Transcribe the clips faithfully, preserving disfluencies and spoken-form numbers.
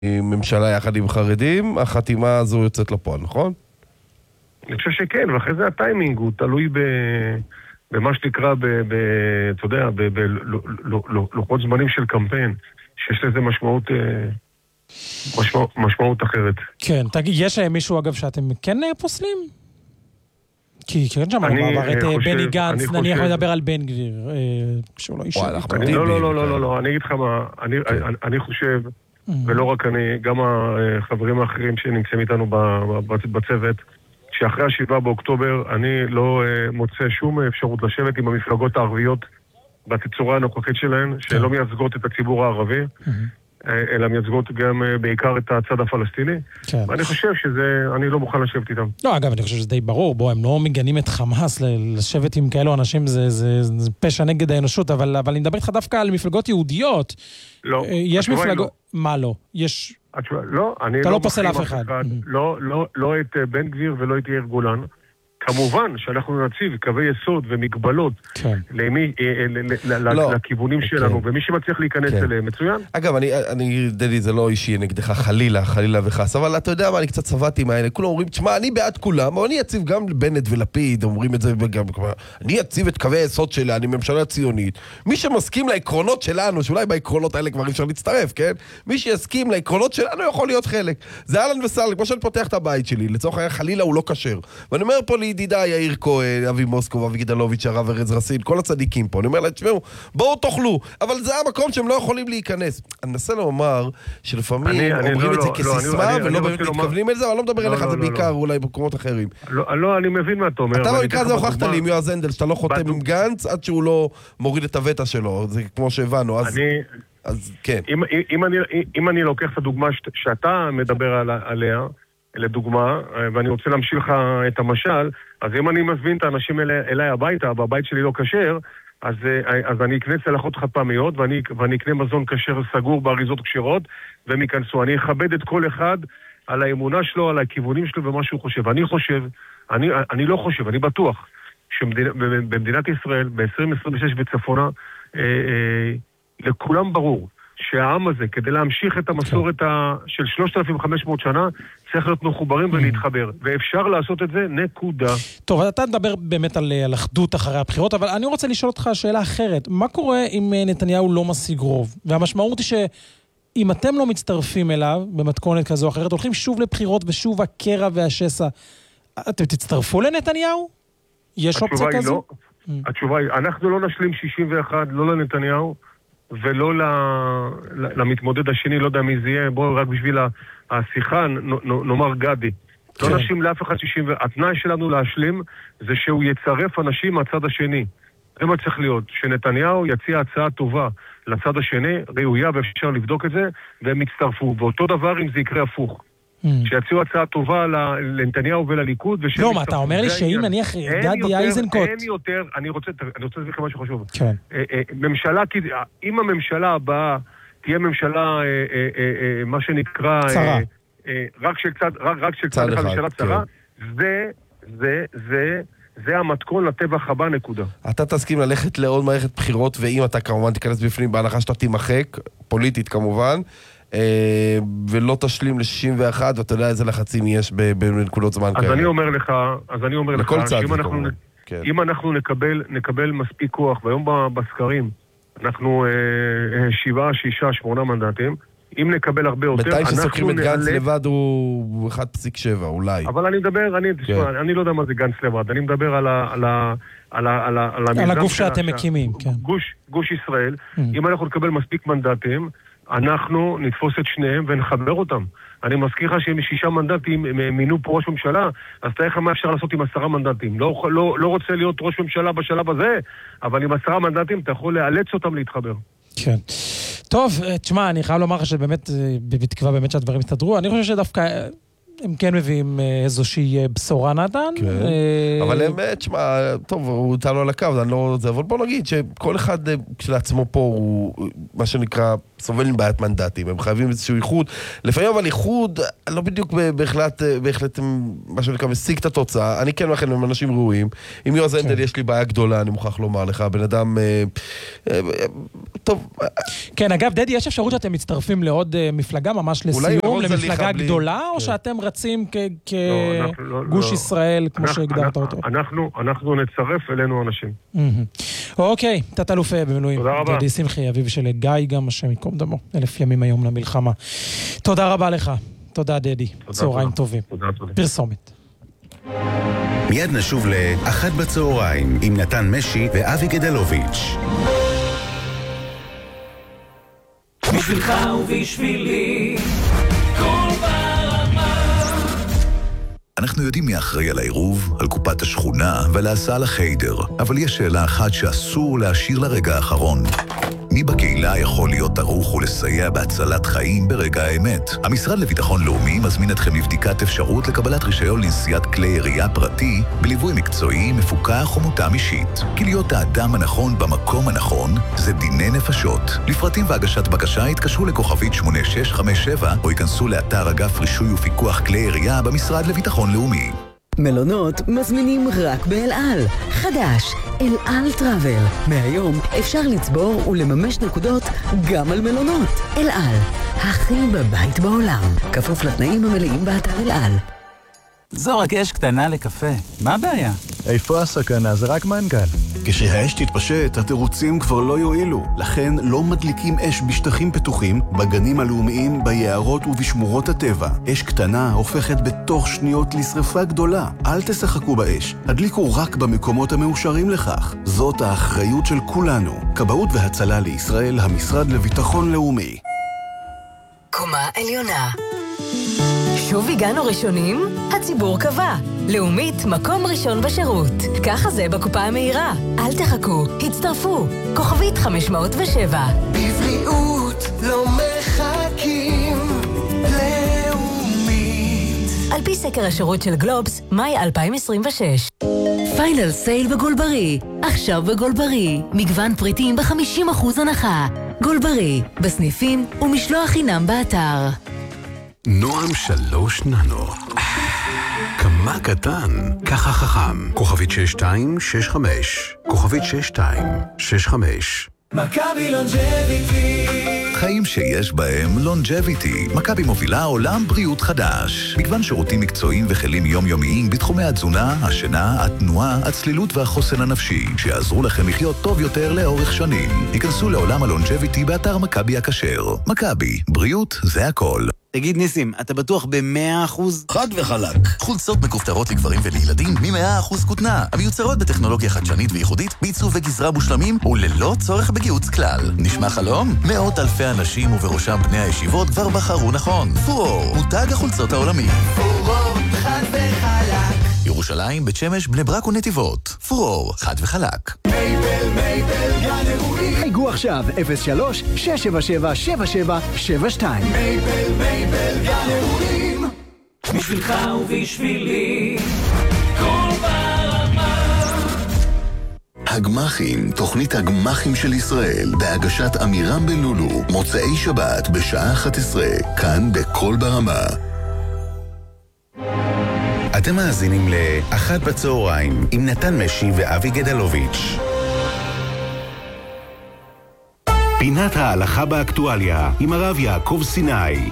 ממשלה יחד עם חרדים, החתימה הזו יוצאת לפועל, נכון? אני חושב שכן, ואחרי זה הטיימינג הוא תלוי ב... במה שנקרא, ב... ב... אתה יודע, בלוחות זמנים של קמפיין, שיש לזה משמעות, משמעות, משמעות אחרת. כן, תגיד, יש מישהו אגב שאתם כן פוסלים? כי כן שם, אמר את בני גנץ, נניח מדבר על בן גביר, כשהוא לא אישר. לא, לא, לא, לא, לא, אני אגיד לך מה, אני חושב, ולא רק אני, גם החברים האחרים שנמצאים איתנו בצוות, שאחרי השבעה באוקטובר אני לא מוצא שום אפשרות לשבת עם המפלגות הערביות בתצורה הנוכחית שלהן, שלא מייצגות את הציבור הערבי, אלא מייצגות גם בעיקר את הצד הפלסטיני. ואני חושב שזה, אני לא מוכן לשבת איתם. לא, אגב, אני חושב שזה די ברור, בוא, הם לא מגנים את חמאס, לשבת עם כאלו אנשים זה פשע נגד האנושות, אבל אני מדבר איתך דווקא על מפלגות יהודיות. לא. יש מפלגות... מה לא? יש... לא, אני אתה לא פוסל אף אחד. לא את בן גביר ולא את יאיר גולן. כמובן שאנחנו נציב קווי יסוד ומגבלות לכיוונים שלנו, ומי שמצליח להיכנס אליהם, מצוין. אגב, אני, דדי, זה לא אישי נגדך חלילה, חלילה וחס, אבל אתה יודע מה, אני קצת צבעתי מהאלה, כולם אומרים, תשמע, אני בעד כולם, אבל אני אציב גם בנט ולפיד, אומרים את זה גם, אני אציב את קווי היסוד שלה, אני ממשלה ציונית, מי שמסכים לעקרונות שלנו, שאולי בעקרונות האלה כבר אפשר להצטרף, כן? מי שיסכים לעקרונות שלנו יכול להיות חלק. זה אלן וסל, כמו שאני פותח את הבית שלי, לצורך העניין חלילה הוא לא כשר. ואני אומר פה לידידה יאיר כהן, אבי מוסקוב, אבי גדלוביץ', הרב ארז רסין, כל הצדיקים פה. אני אומר להם, תשמעו, בואו תאכלו, אבל זה המקום שהם לא יכולים להיכנס. אני מנסה לומר שלפעמים אומרים את זה כסיסמה ולא באמת מתכוונים אל זה, אבל לא מדבר אליך, זה בעיקר אולי במקומות אחרים. לא, אני מבין מה אתה אומר. אתה במקרה הזה הוכחת לי עם יועז הנדל, שאתה לא חותם עם גנץ עד שהוא לא מוריד את הווטה שלו, זה כמו שהבנו, אז כן. אם אני לוקח את הדוגמה שאתה מדבר עליה, לדוגמה, ואני רוצה להמשיך לך את המשל, אז אם אני מזמין את האנשים אליי הביתה, והבית שלי לא כשר, אז, אז אני אקנה צלחות חד פעמיות, ואני, ואני אקנה מזון כשר סגור באריזות כשרות, והם ייכנסו. אני אכבד את כל אחד על האמונה שלו, על הכיוונים שלו ומה שהוא חושב. אני חושב, אני, אני לא חושב, אני בטוח, שבמדינת ישראל, ב-עשרים עשרים ושש בצפונה, אה, אה, לכולם ברור, שהעם הזה, כדי להמשיך את המסורת של שלושת אלפים וחמש מאות שנה, צריך להיות מחוברים ולהתחבר. ואפשר לעשות את זה, נקודה. טוב, אתה מדבר באמת על, על אחדות אחרי הבחירות, אבל אני רוצה לשאול אותך שאלה אחרת. מה קורה אם נתניהו לא משיג רוב? והמשמעות היא שאם אתם לא מצטרפים אליו, במתכונת כזו או אחרת, הולכים שוב לבחירות ושוב הקרע והשסע, אתם תצטרפו לנתניהו? יש אופציה כזו? לא. התשובה היא, אנחנו לא נשלים שישים ואחת, לא לנתניהו, ולא למתמודד השני, לא יודע מי זה יהיה, בואו רק בשביל השיחה, נאמר גדי. לא נשלים לאף אחד שישים, התנאי שלנו להשלים זה שהוא יצרף אנשים מהצד השני. זה מה צריך להיות, שנתניהו יציע הצעה טובה לצד השני, ראויה ואפשר לבדוק את זה, והם יצטרפו. ואותו דבר אם זה יקרה הפוך. שיציעו הצעה טובה לנתניהו ולליכוד. לא, מה, אתה אומר לי שאם נניח גדי איזנקוט... אין יותר, אני רוצה להגיד לך משהו חשוב. ממשלה, אם הממשלה הבאה תהיה ממשלה, מה שנקרא... צרה. רק של צד אחד ממשלה צרה, זה, זה, זה... זה המתכון לטבח הבא, נקודה. אתה תסכים ללכת לעוד מערכת בחירות, ואם אתה כמובן תיכנס בפנים, בהנחה שאתה תימחק, פוליטית כמובן, ולא תשלים ל-שישים ואחת, ואתה יודע איזה לחצים יש בנקודות זמן כאלה. אז אני אומר לך, אז אני אומר לך, שאם אנחנו נקבל מספיק כוח, והיום בסקרים, אנחנו שבעה, שישה, שמונה מנדטים, אם נקבל הרבה יותר, בינתיים שסוקרים את גנץ לבד הוא אחד נקודה שבע, אולי. אבל אני מדבר, אני לא יודע מה זה גנץ לבד, אני מדבר על על הגוף שאתם מקימים, כן. גוש ישראל, אם אנחנו נקבל מספיק מנדטים, אנחנו נתפוס את שניהם ונחבר אותם. אני מזכיר לך שאם שישה מנדטים מינו פה ראש ממשלה, אז תראה לך מה אפשר לעשות עם עשרה מנדטים. לא, לא, לא רוצה להיות ראש ממשלה בשלב הזה, אבל עם עשרה מנדטים אתה יכול לאלץ אותם להתחבר. כן. טוב, תשמע, אני חייב לומר לך שבאמת, בתקווה באמת שהדברים יסתדרו, אני חושב שדווקא הם כן מביאים איזושהי בשורה, נתן. כן, אבל הם, תשמע, טוב, הוא יצא לו על הקו, אני לא... אבל בוא נגיד שכל אחד כשלעצמו פה הוא, מה שנקרא, סובל עם בעיית מנדטים, הם חייבים איזשהו איחוד, לפעמים אבל איחוד, לא בדיוק בהחלט, בהחלט, מה שנקרא, משיג את התוצאה, אני כן לכם, הם אנשים ראויים, עם יועז הנדל יש לי בעיה גדולה, אני מוכרח לומר לך, בן אדם, טוב. כן, אגב, דדי, יש אפשרות שאתם מצטרפים לעוד מפלגה, ממש לסיום, למפלגה גדולה, או שאתם רצים כגוש ישראל, כמו שהגדרת אותו? אנחנו נצרף אלינו אנשים. אוקיי, תת-אלוף במילואים. תודה רבה. דדי שמחי, אביו של גיא, גם השם יקום דמו, אלף ימים היום למלחמה. תודה רבה לך. תודה, דדי. צהריים טובים. תודה, תודה. פרסומת. מיד נשוב לאחת בצהריים עם נתן משי ואבי גדלוביץ'. בשבילך ובשבילי כל ברמה. אנחנו יודעים מי אחראי על העירוב, על קופת השכונה ועל ההסעה לחיידר, אבל יש שאלה אחת שאסור להשאיר לרגע האחרון. מי בקהילה יכול להיות ערוך ולסייע בהצלת חיים ברגע האמת? המשרד לביטחון לאומי מזמין אתכם לבדיקת אפשרות לקבלת רישיון לנסיעת כלי ירייה פרטי בליווי מקצועי, מפוקח ומותאם אישית. כי להיות האדם הנכון במקום הנכון זה דיני נפשות. לפרטים והגשת בקשה התקשרו לכוכבית שמונה שש חמש שבע או ייכנסו לאתר אגף רישוי ופיקוח כלי ירייה במשרד לביטחון לאומי. מלונות מזמינים רק באל על. חדש, אל על טראבל. מהיום אפשר לצבור ולממש נקודות גם על מלונות. אל על, הכי בבית בעולם. כפוף לתנאים המלאים באתר אל על. זו רק אש קטנה לקפה. מה הבעיה? איפה הסכנה? זה רק מנגל. כשהאש תתפשט, התירוצים כבר לא יועילו. לכן לא מדליקים אש בשטחים פתוחים, בגנים הלאומיים, ביערות ובשמורות הטבע. אש קטנה הופכת בתוך שניות לשרפה גדולה. אל תשחקו באש. הדליקו רק במקומות המאושרים לכך. זאת האחריות של כולנו. כבאות והצלה לישראל, המשרד לביטחון לאומי. קומה עליונה. שוב הגענו ראשונים? הציבור קבע. לאומית, מקום ראשון בשירות. ככה זה בקופה המהירה. אל תחכו, הצטרפו. כוכבית חמש מאות ושבע. בבריאות לא מחכים. לאומית. על פי סקר השירות של גלובס, מאי אלפיים עשרים ושש. פיינל סייל בגולברי. עכשיו בגולברי. מגוון פריטים ב-חמישים אחוז הנחה. גולברי, בסניפים ומשלוח חינם באתר. נועם שלוש ננו. כמה קטן, ככה חכם. כוכבית שש שתיים שש חמש. כוכבית שש שתיים שש חמש. מכבי לונג'ביטי. חיים שיש בהם לונג'ביטי. מכבי מובילה עולם בריאות חדש. מגוון שירותים מקצועיים וכלים יומיומיים בתחומי התזונה, השינה, התנועה, הצלילות והחוסן הנפשי, שיעזרו לכם לחיות טוב יותר לאורך שנים. היכנסו לעולם הלונג'ביטי באתר מכבי הכשר. מכבי, בריאות זה הכל. תגיד ניסים, אתה בטוח ב-מאה אחוז? חד וחלק. חולצות מכופתרות לגברים ולילדים מ-מאה אחוז כותנה, המיוצרות בטכנולוגיה חדשנית וייחודית, בעיצוב וגזרה מושלמים וללא צורך בגיוץ כלל. נשמע חלום? מאות אלפי אנשים ובראשם בני הישיבות כבר בחרו נכון. פורור, מותג החולצות העולמי. פורור, חד וחלק. ירושלים, בית שמש, בני ברק ונתיבות. פורור, חד וחלק. מייבל, מייבל, גן אירועים. חייגו עכשיו אפס שלוש שש שבע שבע שבע שבע שבע שתיים. מייבל, מייבל, גן אירועים. בשבילך ובשבילי כל ברמה. הגמחים, תוכנית הגמחים של ישראל, בהגשת אמירם בן לולו, מוצאי שבת בשעה אחת עשרה, כאן בכל ברמה. אתם מאזינים לאחת בצהריים עם נתן משי ואבי גדלוביץ'. פינת ההלכה באקטואליה עם הרב יעקב סיני.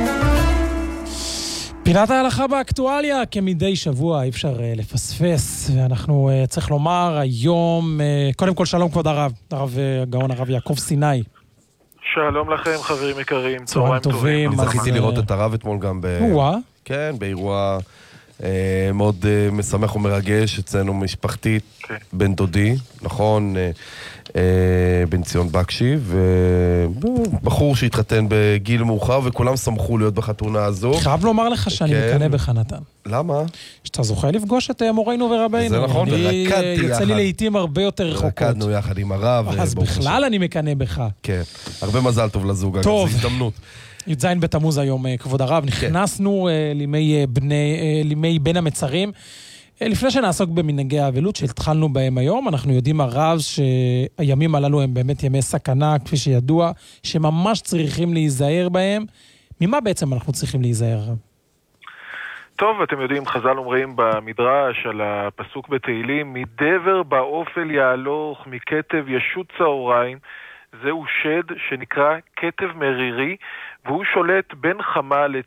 פינת ההלכה באקטואליה, כמדי שבוע, אי אפשר uh, לפספס, ואנחנו uh, צריך לומר היום, uh, קודם כל שלום כבוד הרב, הרב uh, הגאון הרב יעקב סיני. שלום לכם חברים יקרים, צהריים טובים. אני זכיתי לראות את הרב אתמול גם ב... כן, באירוע אה, מאוד אה, משמח ומרגש, אצלנו משפחתית, okay. בן דודי, נכון, אה, אה, בן ציון בקשי, ובחור שהתחתן בגיל מאוחר, וכולם שמחו להיות בחתונה הזו. חייב לומר לך שאני כן. מקנה בך נתן. למה? שאתה זוכה לפגוש את מורינו ורבינו. זה נכון, ורקדתי יחד. יצא לי לעתים הרבה יותר רחוקות. רקדנו יחד עם הרב. אז בכלל אני מקנה בך. כן, הרבה מזל טוב לזוג, טוב. אגב, זו הזדמנות. י"ז בתמוז היום, כבוד הרב, נכנסנו לימי בני, לימי בין המצרים. לפני שנעסוק במנהגי האבלות שהתחלנו בהם היום, אנחנו יודעים הרב שהימים הללו הם באמת ימי סכנה, כפי שידוע, שממש צריכים להיזהר בהם. ממה בעצם אנחנו צריכים להיזהר? טוב, אתם יודעים, חז"ל אומרים במדרש על הפסוק בתהילים, מדבר באופל יהלוך, מכתב ישות צהריים, זהו שד שנקרא כתב מרירי, והוא שולט בין חמה